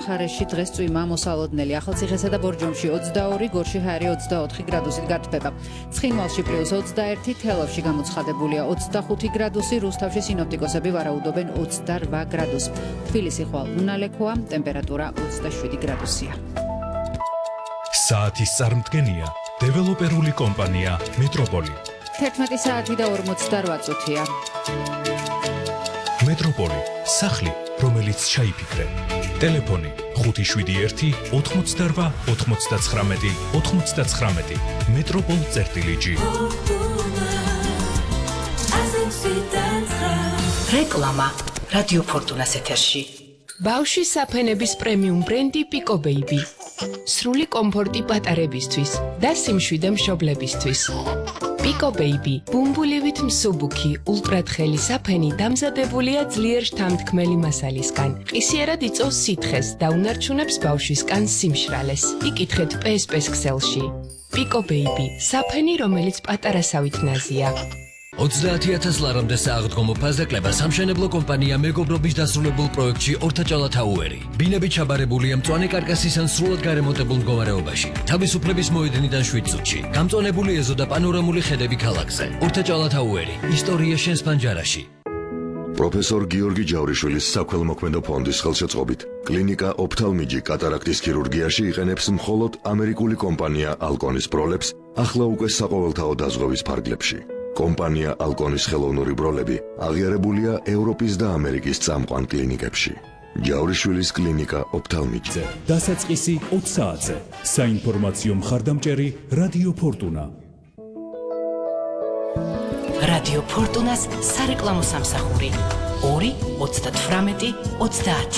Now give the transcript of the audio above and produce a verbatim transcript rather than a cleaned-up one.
მხარეში დღეს წვიმა მოსალოდნელი. ახალციხესა და ბორჯომში ოცდაორი, გორში ჰაერი ოცდაოთხი გრადუსით გათბება. ცხინვალში პლუს ოცდაერთი, თელავში გამოცხადებულია ოცდახუთი გრადუსი, რუსთავში სინოპტიკოსები ვარაუდობენ ოცდარვა გრადუსს. თბილისი ხვალ უნალექოა, ტემპერატურა ოცდაშვიდი გრადუსია. საათის წარმდგენია დეველოპერული კომპანია მეტროპოლი. თერთმეტი საათი და ორმოცდარვა წუთია. მეტროპოლი, სახლი, რომელიც ჩაიფიქრე. ტელეფონი ხუთი შვიდი ერთი ოთხმოცდარვა ოთხმოცდაცხრამეტი ოთხმოცდაცხრამეტი. მეტროპოლ წერტილი. რეკლამა რადიო ფორტუნას ეთერში. ბავშვის საფენების პრემიუმ ბრენდი Pico Baby. სრული კომფორტი პატარებისთვის და სიმშვიდე მშობლებისთვის. Pico Baby, ბუმბულივით მსუბუქი, ულტრათხელი საფენი დამზადებულია ძლიერ შთამთქმელი მასალისგან. ყისიერად იწვევს სითხეს და უნარჩუნებს ბავშვის კანს სიმშრალეს. იკითხეთ პე ეს პე-ს ქსელში. Pico Baby, საფენი, რომელიც პატარასავით ნაზია. ოცდაათი ათას ლარამდე სააღდგომო ფაზაკლება სამშენებლო კომპანია მეგობრობის დასრულებულ პროექტში ორთაჭალათაუერი. ბინები ჩაბარებულია მწვანე კარკასის ან სრულად გარემონტებულ მდგომარეობაში. თავისუფლების მოედნიდან შვიდ წუთში. გამწვანებული ეზო და პანორამული ხედები ქალაქზე. ორთაჭალათაუერი. ისტორია შენს პანჯარაში. პროფესორ გიორგი ჯავრიშვილის საქველმოქმედო ფონდის ხელშეწყობით კლინიკა ოფთალმიჯი კატარაქტის ქირურგიაში იყენებს მხოლოდ ამერიკული კომპანია ალკონის ბროლებს, ახლა უკვე საყოველთაო დაზღვევის ფარგლებში. კომპანია ალკონის ხელოვნური ბროლები აღიარებულია ევროპის და ამერიკის წამყვან კლინიკებში. ჯავრიშვილის კლინიკა ოფთალმიჯი. დასაწყისი ოც საათზე. საინფორმაციო მხარდამჭერი რადიო ფორტუნა. რადიო ფორტუნას სარეკლამო სამსახური ორი ოცდათვრამეტი ოცდაათი.